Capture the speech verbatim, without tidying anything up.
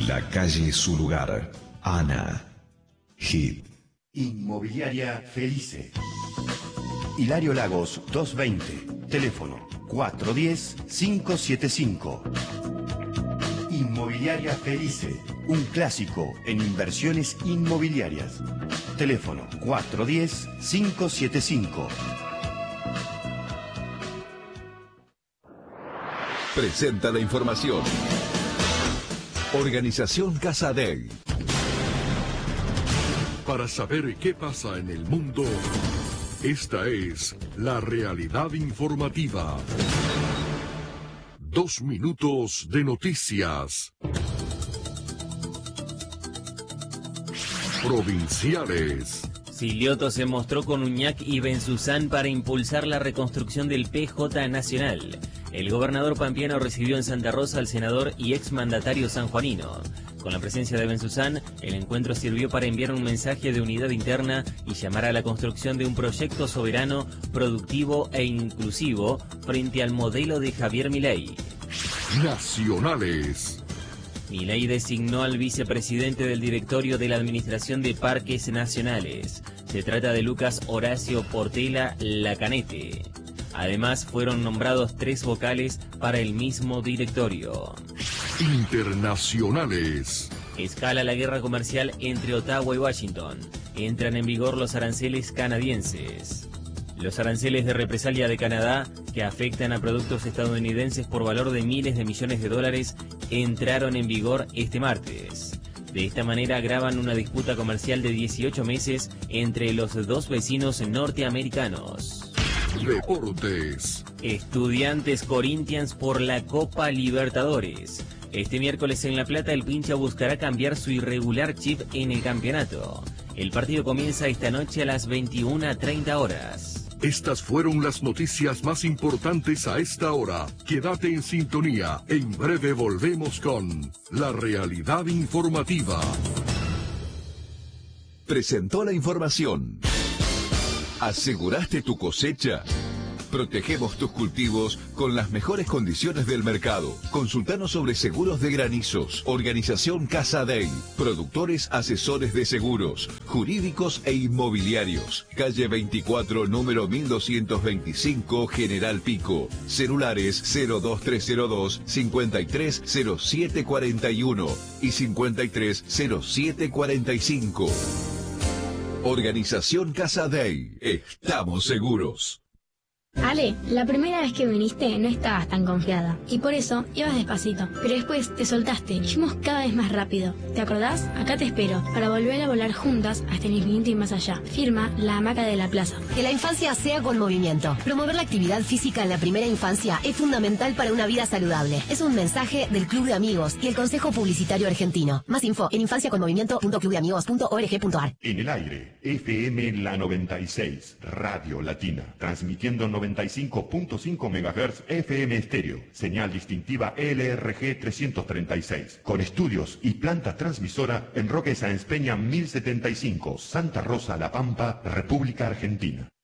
La calle es su lugar. Ana. Hit. Inmobiliaria Felice. Hilario Lagos doscientos veinte. Teléfono cuatro uno cero, cinco siete cinco. Inmobiliaria Felice. Un clásico en inversiones inmobiliarias. Teléfono cuatro uno cero, cinco siete cinco. Presenta la información. Organización Casadei. Para saber qué pasa en el mundo, esta es la realidad informativa. Dos minutos de noticias. Provinciales. Silioto se mostró con Uñac y Benzuzán para impulsar la reconstrucción del P J Nacional. El gobernador pampeano recibió en Santa Rosa al senador y exmandatario sanjuanino. Con la presencia de Benzuzán, el encuentro sirvió para enviar un mensaje de unidad interna y llamar a la construcción de un proyecto soberano, productivo e inclusivo frente al modelo de Javier Milei. Nacionales. Milei designó al vicepresidente del directorio de la Administración de Parques Nacionales. Se trata de Lucas Horacio Portela Lacanete. Además, fueron nombrados tres vocales para el mismo directorio. Internacionales. Escala la guerra comercial entre Ottawa y Washington. Entran en vigor los aranceles canadienses. Los aranceles de represalia de Canadá, que afectan a productos estadounidenses por valor de miles de millones de dólares, entraron en vigor este martes. De esta manera agravan una disputa comercial de dieciocho meses entre los dos vecinos norteamericanos. Deportes. Estudiantes Corinthians por la Copa Libertadores. Este miércoles en La Plata el Pincha buscará cambiar su irregular chip en el campeonato. El partido comienza esta noche a las veintiuna treinta horas. Estas fueron las noticias más importantes a esta hora. Quédate en sintonía. En breve volvemos con La Realidad Informativa. Presentó la información. ¿Aseguraste tu cosecha? Protegemos tus cultivos con las mejores condiciones del mercado. Consultanos sobre seguros de granizos. Organización Casadei. Productores asesores de seguros, jurídicos e inmobiliarios. Calle veinticuatro, número mil doscientos veinticinco, General Pico. Celulares cero dos tres cero dos, cincuenta y tres cero siete cuarenta y uno y cincuenta y tres cero siete cuarenta y cinco. Organización Casadei. Estamos seguros. Ale, la primera vez que viniste no estabas tan confiada y por eso ibas despacito, pero después te soltaste y fuimos cada vez más rápido. ¿Te acordás? Acá te espero para volver a volar juntas hasta el infinito y más allá. Firma La Hamaca de la Plaza. Que la infancia sea con movimiento. Promover la actividad física en la primera infancia es fundamental para una vida saludable. Es un mensaje del Club de Amigos y el Consejo Publicitario Argentino. Más info en infancia con movimiento punto club de amigos punto org punto ar. En el aire, F M La noventa y seis, Radio Latina, transmitiendo noventa y cinco punto cinco megahertz F M estéreo, señal distintiva L R G trescientos treinta y seis, con estudios y planta transmisora en Roque Sáenz Peña mil setenta y cinco, Santa Rosa, La Pampa, República Argentina.